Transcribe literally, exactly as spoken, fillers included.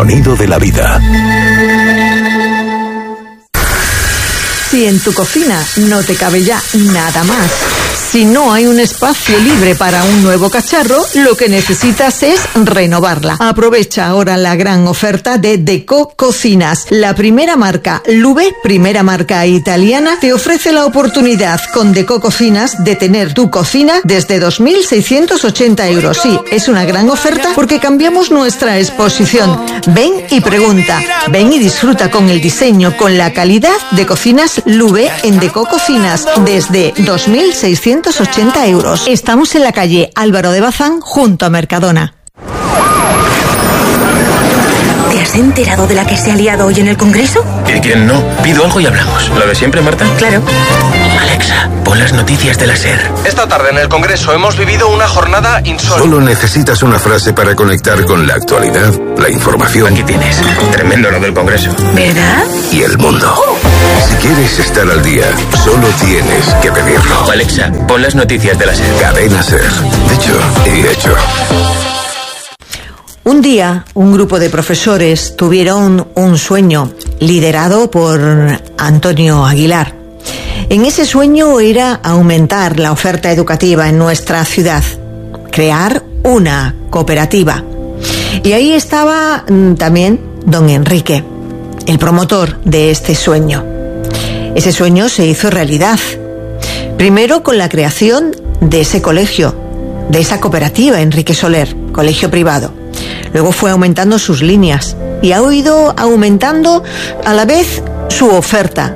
sonido de la vida. Si en tu cocina no te cabe ya nada más, si no hay un espacio libre para un nuevo cacharro, lo que necesitas es renovarla. Aprovecha ahora la gran oferta de Deco Cocinas. La primera marca, Lube, primera marca italiana, te ofrece la oportunidad con Deco Cocinas de tener tu cocina desde dos mil seiscientos ochenta euros. Sí, es una gran oferta porque cambiamos nuestra exposición. Ven y pregunta. Ven y disfruta con el diseño, con la calidad de Cocinas Lube en Deco Cocinas desde dos mil seiscientos ochenta euros. Estamos en la calle Álvaro de Bazán junto a Mercadona. ¿Te has enterado de la que se ha liado hoy en el Congreso? ¿Y quién no? Pido algo y hablamos. ¿Lo de siempre, Marta? Claro. Alexa, pon las noticias de la SER. Esta tarde en el Congreso hemos vivido una jornada insólita. Solo necesitas una frase para conectar con la actualidad, la información. Aquí tienes. Tremendo lo del Congreso. ¿Verdad? Y el mundo. Si quieres estar al día, solo tienes que pedirlo. Alexa, pon las noticias de la SER. Cadena SER. Dicho y hecho. Un día, un grupo de profesores tuvieron un sueño liderado por Antonio Aguilar. En ese sueño era aumentar la oferta educativa en nuestra ciudad, crear una cooperativa. Y ahí estaba también don Enrique, el promotor de este sueño. Ese sueño se hizo realidad, primero con la creación de ese colegio, de esa cooperativa Enrique Soler, colegio privado. Luego fue aumentando sus líneas y ha ido aumentando a la vez su oferta